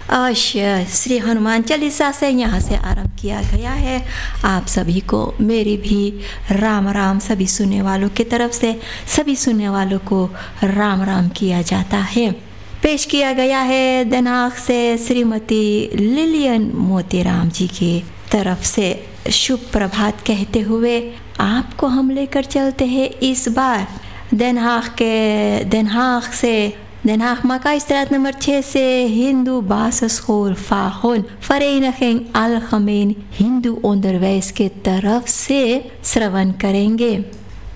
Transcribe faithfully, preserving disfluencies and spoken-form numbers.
अवश्य श्री हनुमान चालीसा से यहाँ से आरंभ किया गया है। आप सभी को मेरी भी राम राम। सभी सुनने वालों की तरफ से सभी सुनने वालों को राम राम किया जाता है। पेश किया गया है दिनांक से श्रीमती लिलियन मोतीराम जी की तरफ से शुभ प्रभात कहते हुए आपको हम लेकर चलते हैं इस बार Den Haag के Den Haag से Den Haag Makaistraat nummer छह से Hindu basisschool Vagon Vereniging Algemeen Hindoe Onderwijs की तरफ से श्रवण करेंगे।